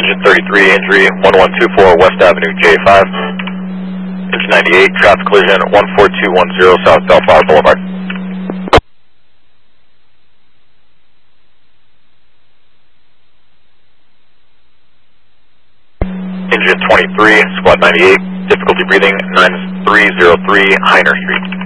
Engine 33, injury 1124 West Avenue J5. Engine 98, traffic collision 14210 South Bellflower Boulevard. Engine 23, squad 98, difficulty breathing 9303 Heiner Street.